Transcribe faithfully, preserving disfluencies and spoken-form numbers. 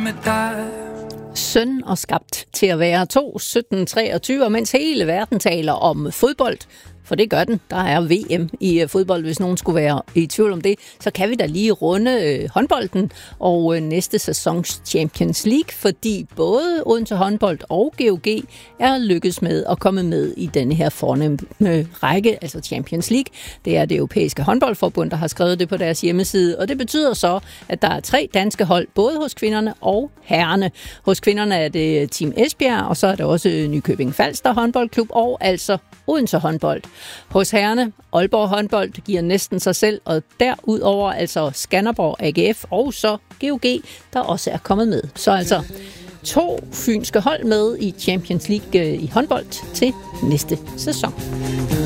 med dig. Søn og skabt til at være to, sytten treogtyve, og mens hele verden taler om fodbold, for det gør den, der er V M i fodbold, hvis nogen skulle være i tvivl om det, så kan vi da lige runde øh, håndbolden og øh, næste sæsons Champions League, fordi både Odense Håndbold og G O G er lykkes med at komme med i denne her fornemme øh, række, altså Champions League. Det er det europæiske håndboldforbund, der har skrevet det på deres hjemmeside, og det betyder så, at der er tre danske hold, både hos kvinderne og herrerne. Hos kvinderne er det Team Esbjerg, og så er der også Nykøbing Falster håndboldklub, og altså Odense Håndbold. Hos herrerne, Aalborg Håndbold giver næsten sig selv, og derudover altså Skanderborg A G F og så G O G, der også er kommet med. Så altså to fynske hold med i Champions League i håndbold til næste sæson.